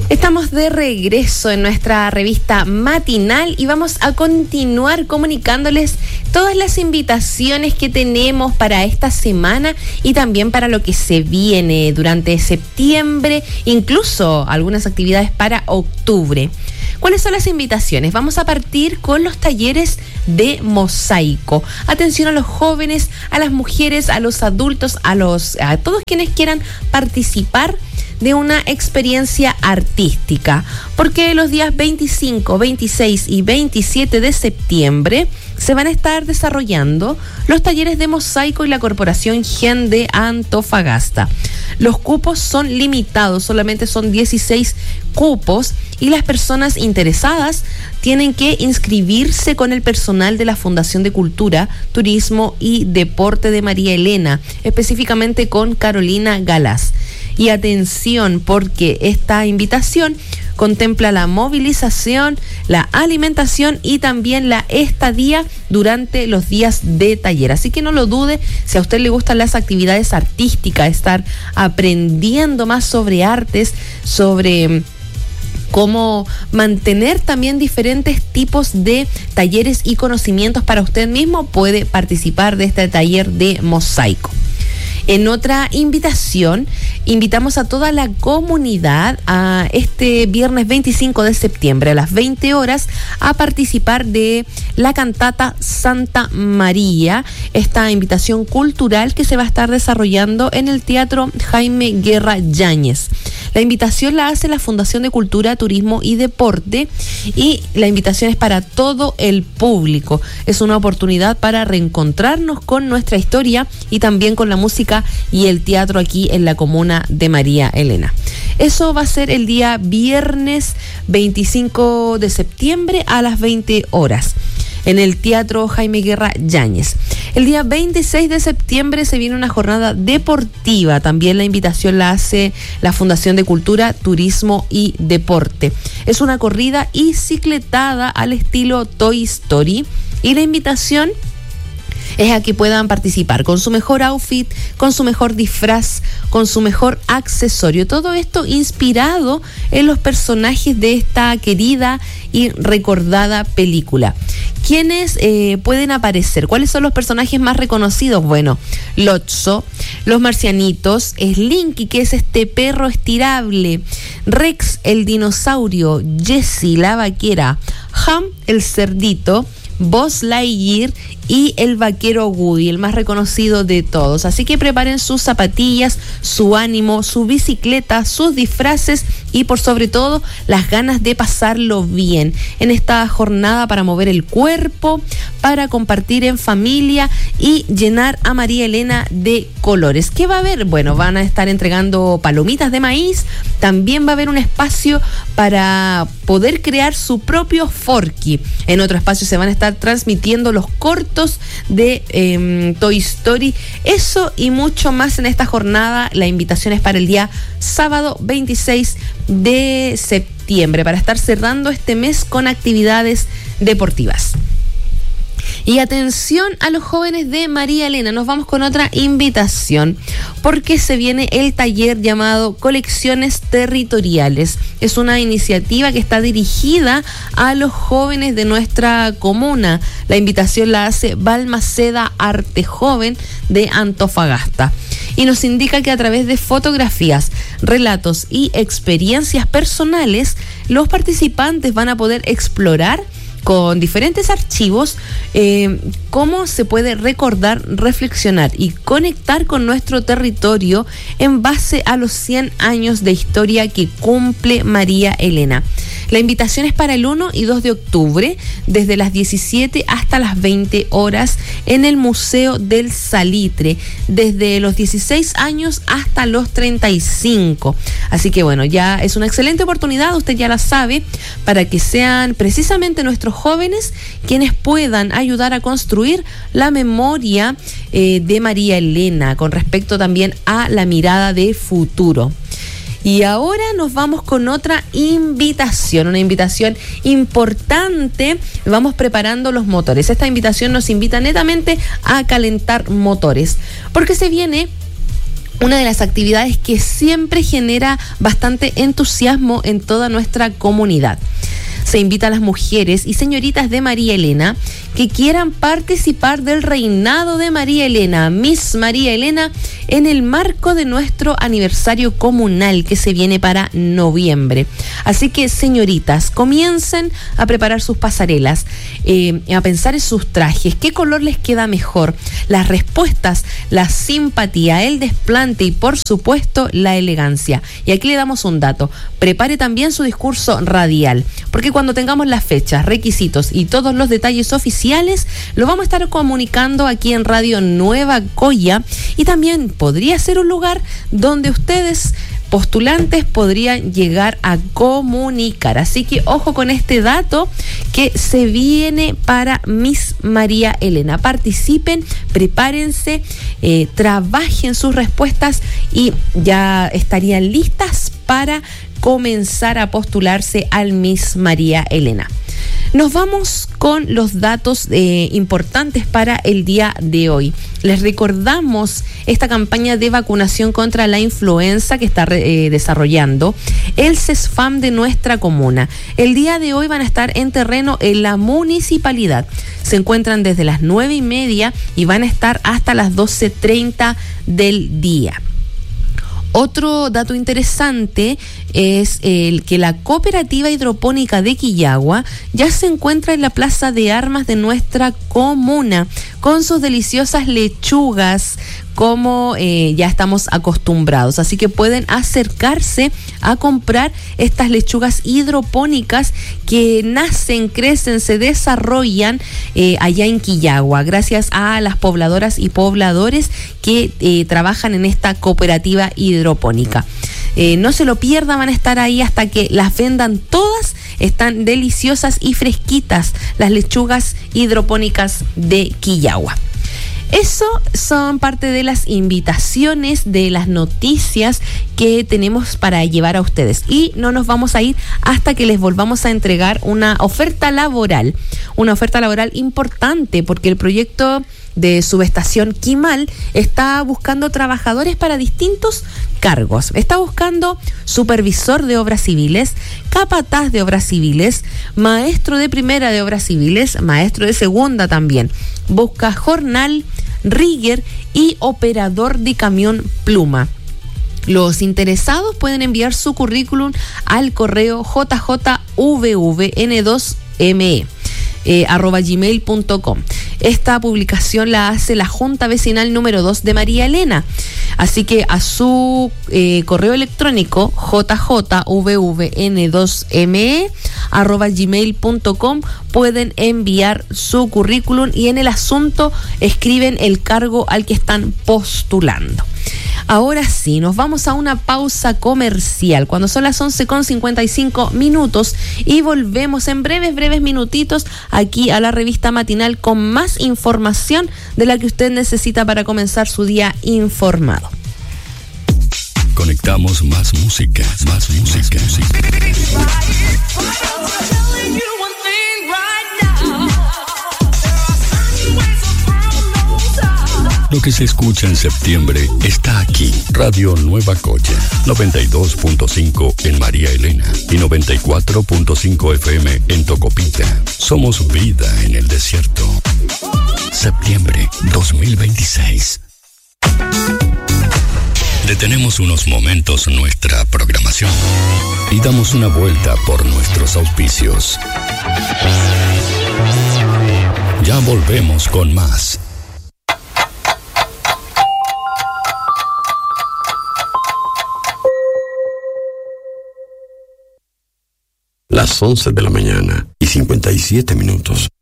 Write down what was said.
Estamos de regreso en nuestra revista matinal y vamos a continuar comunicándoles todas las invitaciones que tenemos para esta semana y también para lo que se viene durante septiembre, incluso algunas actividades para octubre. ¿Cuáles son las invitaciones? Vamos a partir con los talleres de mosaico. Atención a los jóvenes, a las mujeres, a los adultos, a todos quienes quieran participar de una experiencia artística, porque los días 25, 26 y 27 de septiembre se van a estar desarrollando los talleres de mosaico y la Corporación Gen de Antofagasta. Los cupos son limitados, solamente son 16 cupos y las personas interesadas tienen que inscribirse con el personal de la Fundación de Cultura, Turismo y Deporte de María Elena, específicamente con Carolina Galás. Y atención, porque esta invitación contempla la movilización, la alimentación y también la estadía durante los días de taller. Así que no lo dude, si a usted le gustan las actividades artísticas, estar aprendiendo más sobre artes, sobre cómo mantener también diferentes tipos de talleres y conocimientos para usted mismo, puede participar de este taller de mosaico. En otra invitación, invitamos a toda la comunidad a este viernes 25 de septiembre a las 20 horas a participar de la cantata Santa María, esta invitación cultural que se va a estar desarrollando en el Teatro Jaime Guerra Yáñez. La invitación la hace la Fundación de Cultura, Turismo y Deporte y la invitación es para todo el público. Es una oportunidad para reencontrarnos con nuestra historia y también con la música y el teatro aquí en la comuna de María Elena. Eso va a ser el día viernes 25 de septiembre a las 20 horas en el Teatro Jaime Guerra Yáñez. El día 26 de septiembre se viene una jornada deportiva. También la invitación la hace la Fundación de Cultura, Turismo y Deporte. Es una corrida y cicletada al estilo Toy Story y la invitación es a que puedan participar con su mejor outfit, con su mejor disfraz, con su mejor accesorio. Todo esto inspirado en los personajes de esta querida y recordada película. ¿Quiénes pueden aparecer? ¿Cuáles son los personajes más reconocidos? Bueno, Lotso, los marcianitos, Slinky, que es este perro estirable, Rex, el dinosaurio, Jessie, la vaquera, Ham, el cerdito, Buzz Lightyear y el vaquero Woody, el más reconocido de todos. Así que preparen sus zapatillas, su ánimo, su bicicleta, sus disfraces y por sobre todo las ganas de pasarlo bien en esta jornada para mover el cuerpo, para compartir en familia y llenar a María Elena de colores. ¿Qué va a haber? Bueno, van a estar entregando palomitas de maíz, también va a haber un espacio para poder crear su propio forky. En otro espacio se van a estar transmitiendo los cortos de Toy Story. Eso y mucho más en esta jornada. La invitación es para el día sábado 26 de septiembre para estar cerrando este mes con actividades deportivas. Y atención a los jóvenes de María Elena, nos vamos con otra invitación porque se viene el taller llamado Colecciones Territoriales. Es una iniciativa que está dirigida a los jóvenes de nuestra comuna. La invitación la hace Balmaceda Arte Joven de Antofagasta y nos indica que a través de fotografías, relatos y experiencias personales, los participantes van a poder explorar con diferentes archivos cómo se puede recordar, reflexionar y conectar con nuestro territorio en base a los 100 años de historia que cumple María Elena. La invitación es para el 1 y 2 de octubre, desde las 17 hasta las 20 horas en el Museo del Salitre, desde los 16 años hasta los 35. Así que bueno, ya es una excelente oportunidad, usted ya la sabe, para que sean precisamente nuestros jóvenes quienes puedan ayudar a construir la memoria de María Elena con respecto también a la mirada de futuro. Y ahora nos vamos con otra invitación, una invitación importante. Vamos preparando los motores. Esta invitación nos invita netamente a calentar motores, porque se viene una de las actividades que siempre genera bastante entusiasmo en toda nuestra comunidad. Se invita a las mujeres y señoritas de María Elena que quieran participar del reinado de María Elena, Miss María Elena, en el marco de nuestro aniversario comunal que se viene para noviembre. Así que, señoritas, comiencen a preparar sus pasarelas, a pensar en sus trajes, qué color les queda mejor, las respuestas, la simpatía, el desplante y, por supuesto, la elegancia. Y aquí le damos un dato: prepare también su discurso radial, porque cuando tengamos las fechas, requisitos y todos los detalles oficiales, lo vamos a estar comunicando aquí en Radio Nueva Coya, y también podría ser un lugar donde ustedes, postulantes, podrían llegar a comunicar. Así que ojo con este dato que se viene para Miss María Elena. Participen, prepárense, trabajen sus respuestas y ya estarían listas para comenzar a postularse al Miss María Elena. Nos vamos con los datos importantes para el día de hoy. Les recordamos esta campaña de vacunación contra la influenza que está desarrollando el CESFAM de nuestra comuna. El día de hoy van a estar en terreno en la municipalidad. Se encuentran desde las 9:30 y van a estar hasta las 12:30 del día. Otro dato interesante es el que la cooperativa hidropónica de Quillagua ya se encuentra en la plaza de armas de nuestra comuna con sus deliciosas lechugas, como ya estamos acostumbrados. Así que pueden acercarse a comprar estas lechugas hidropónicas que nacen, crecen, se desarrollan allá en Quillagua, gracias a las pobladoras y pobladores que trabajan en esta cooperativa hidropónica. No se lo pierdan, van a estar ahí hasta que las vendan todas. Están deliciosas y fresquitas las lechugas hidropónicas de Quillagua. Eso son parte de las invitaciones, de las noticias que tenemos para llevar a ustedes. Y no nos vamos a ir hasta que les volvamos a entregar una oferta laboral importante, porque el proyecto de subestación Quimal está buscando trabajadores para distintos cargos. Está buscando supervisor de obras civiles, capataz de obras civiles, maestro de primera de obras civiles, maestro de segunda también. Busca jornal, rigger y operador de camión pluma. Los interesados pueden enviar su currículum al correo jjvvn2me @gmail.com. Esta publicación la hace la Junta Vecinal número 2 de María Elena. Así que a su correo electrónico jjvvn2me @gmail.com pueden enviar su currículum y en el asunto escriben el cargo al que están postulando. Ahora sí, nos vamos a una pausa comercial cuando son las 11:55 y volvemos en breves minutitos aquí a la revista matinal con más información de la que usted necesita para comenzar su día informado. Conectamos más música. Lo que se escucha en septiembre está aquí. Radio Nueva Coya, 92.5 en María Elena y 94.5 FM en Tocopita. Somos vida en el desierto. Septiembre 2026. Detenemos unos momentos nuestra programación y damos una vuelta por nuestros auspicios. Ya volvemos con más. Las 11 de la mañana y 57 minutos.